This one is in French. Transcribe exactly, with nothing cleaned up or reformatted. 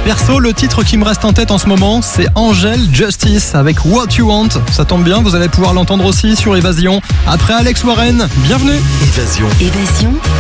Perso, le titre qui me reste en tête en ce moment, c'est Angel Justice avec What You Want. Ça tombe bien, vous allez pouvoir l'entendre aussi sur Évasion. Après Alex Warren, bienvenue. Évasion. Évasion.